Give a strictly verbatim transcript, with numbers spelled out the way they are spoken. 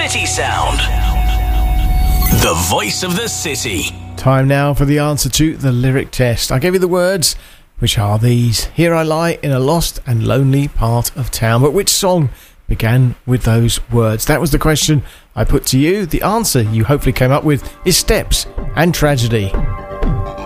City Sound. The voice of the city. Time now for the answer to the lyric test. I gave you the words, which are these. Here I lie in a lost and lonely part of town. But which song began with those words? That was the question I put to you. The answer you hopefully came up with is Steps and Tragedy.